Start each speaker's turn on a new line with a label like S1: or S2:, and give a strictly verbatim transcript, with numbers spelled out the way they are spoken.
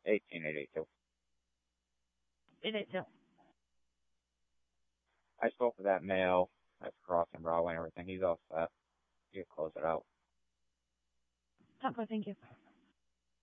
S1: eighteen eighty-two.
S2: eight eight two.
S1: I spoke with that male that's crossing Broadway and everything. He's all set. You can close it out.
S2: Okay, thank you.